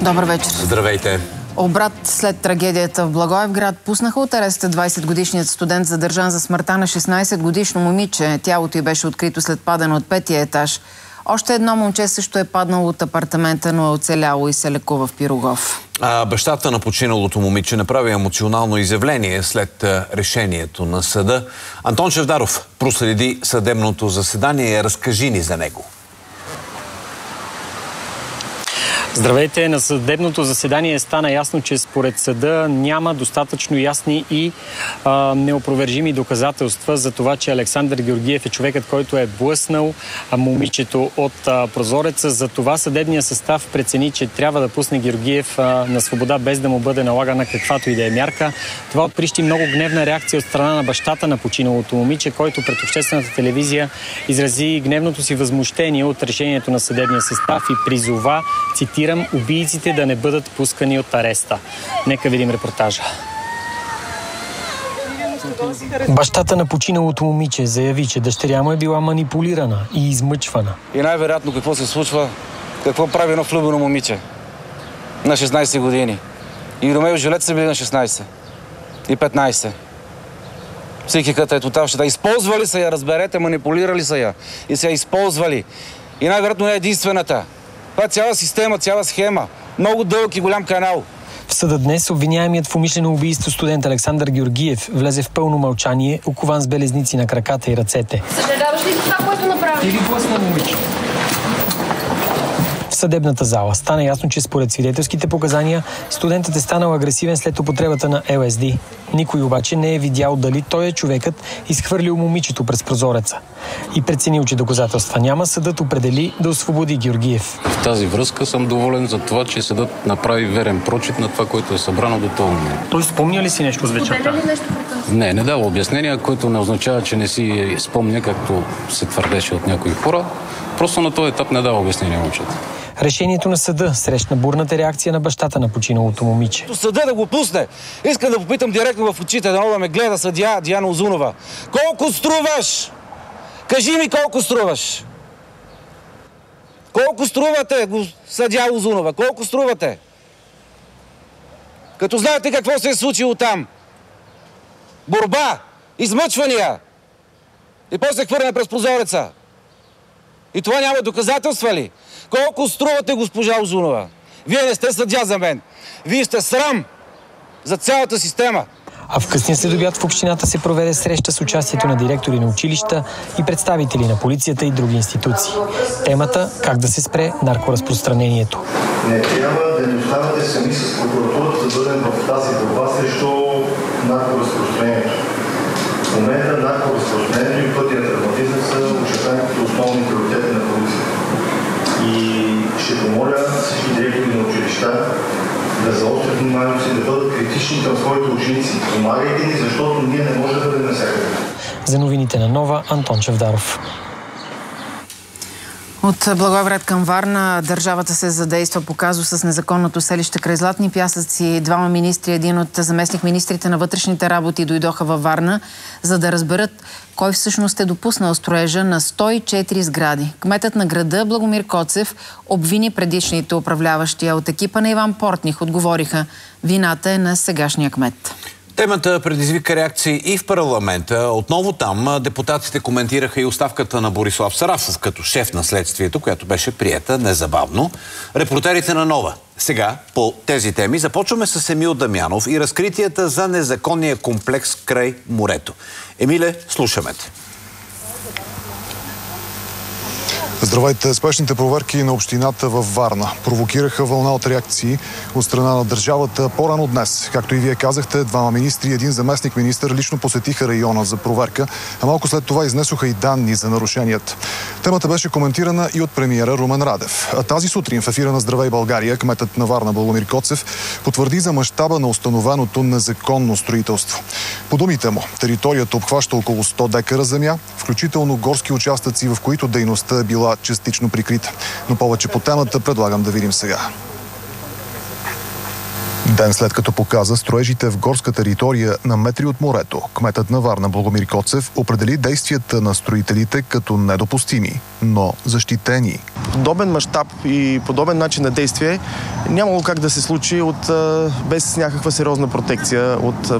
Добър вечер. Здравейте. Обрат след трагедията в Благоевград. Пуснаха от ареста 20-годишният студент, задържан за смъртта на 16-годишно момиче. Тялото й беше открито след падане от 5-тия етаж. Още едно момче също е паднало от апартамента, но е оцеляло и се лекува в Пирогов. Бащата на починалото момиче направи емоционално изявление след решението на съда. Антон Чавдаров проследи съдебното заседание. Разкажи ни за него. Здравейте! На съдебното заседание стана ясно, че според съда няма достатъчно ясни и неопровержими доказателства за това, че Александър Георгиев е човекът, който е блъснал момичето от прозореца. За това съдебният състав прецени, че трябва да пусне Георгиев на свобода, без да му бъде налагана каквато и да е мярка. Това отприщи много гневна реакция от страна на бащата на починалото момиче, който пред обществената телевизия изрази гневното си възмущение от решението на съдебния състав и призова, цитирам, убийците да не бъдат пускани от ареста. Нека видим репортажа. Бащата на починалото момиче заяви, че дъщеря му е била манипулирана и измъчвана. И най-вероятно какво се случва, какво прави едно влюбено момиче на 16 години. И Ромео и Жилет са били на 16 и 15. Психиката е тотална. Използвали са я, разберете, манипулирали са я и са я използвали. И най-вероятно не е единствената. Това е цяла система, цяла схема. Много дълъг и голям канал. В съда днес обвиняемият в умишлено убийство студент Александър Георгиев влезе в пълно мълчание, окован с белезници на краката и ръцете. Съжаляваш ли за това, което направи? Или блъсна момиче. В съдебната зала стана ясно, че според свидетелските показания студентът е станал агресивен след употребата на ЛСД. Никой обаче не е видял дали той е човекът, изхвърлил момичето през прозореца. И преценил, че доказателства няма, съдът определи да освободи Георгиев. В тази връзка съм доволен за това, че съдът направи верен прочит на това, което е събрано до този момент. Той спомня ли си нещо с вечерта? Не дава обяснения, което не означава, че не си спомня, както се твърдеше от някои хора. Просто на този етап не дава обяснения момчета. Решението на съда срещна бурната реакция на бащата на починалото момиче. Съда да го пусне. Искам да попитам директно в очите, да ме гледа съдия Диана Узунова. Колко струваш? Кажи ми колко струваш. Колко струвате, съдия Узунова? Колко струвате? Като знаете какво се е случило там. Борба, измъчвания. И после хвърляне през прозореца. И това няма доказателства ли? Колко струвате, госпожа Узунова? Вие не сте съдия за мен. Вие сте срам за цялата система. А в късния следобед в общината се проведе среща с участието на директори на училища и представители на полицията и други институции. Темата – как да се спре наркоразпространението. Не трябва да ни оставате сами с прокуратурата да бъдем в тази борба срещу наркоразпространението. В момента наркоразпространението и пътя травматизъм са очертани като основни приоритети на полицията. И ще помоля всички директори на училища да заострят вниманието си, да бъдат критични към своите ученици. Помагайте ни, защото ние не можем да бъдем навсякъде. За новините на Нова, Антон Чавдаров. От Благоевград към Варна държавата се задейства по казуса с незаконното селище край Златни пясъци. Двама министри, един от заместник-министрите на вътрешните работи дойдоха във Варна, за да разберат кой всъщност е допуснал строежа на 104 сгради. Кметът на града Благомир Коцев обвини предишните управляващи, а от екипа на Иван Портних отговориха: вината е на сегашния кмет. Темата предизвика реакции и в парламента. Отново там депутатите коментираха и оставката на Борислав Сарафов като шеф на следствието, която беше приета незабавно. Репортерите на Нова. Сега по тези теми започваме с Емил Дамянов и разкритията за незаконния комплекс край морето. Емиле, слушаме те. Здравейте! Спешните проверки на общината във Варна провокираха вълна от реакции от страна на държавата по-рано днес. Както и вие казахте, двама министри и един заместник-министър лично посетиха района за проверка, а малко след това изнесоха и данни за нарушенията. Темата беше коментирана и от премиера Румен Радев. А тази сутрин в ефира на Здравей България кметът на Варна Благомир Коцев потвърди за мащаба на установеното незаконно строителство. По думите му, територията обхваща около 100 декара земя, включително горски участъци, в които дейността е била частично прикрита. Но повече по темата предлагам да видим сега. Ден след като показа строежите в горска територия на метри от морето, кметът на Варна Благомир Коцев определи действията на строителите като недопустими, но защитени. Подобен мащаб и подобен начин на действие нямало как да се случи без някаква сериозна протекция от